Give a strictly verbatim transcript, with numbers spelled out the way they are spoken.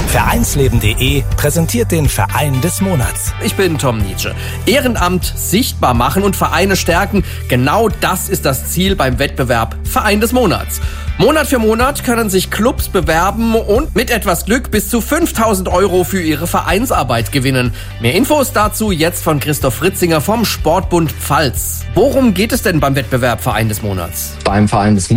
Vereinsleben punkt de präsentiert den Verein des Monats. Ich bin Tom Nietzsche. Ehrenamt sichtbar machen und Vereine stärken, genau das ist das Ziel beim Wettbewerb Verein des Monats. Monat für Monat können sich Clubs bewerben und mit etwas Glück bis zu fünftausend Euro für ihre Vereinsarbeit gewinnen. Mehr Infos dazu jetzt von Christoph Fritzinger vom Sportbund Pfalz. Worum geht es denn beim Wettbewerb Verein des Monats? Beim Verein des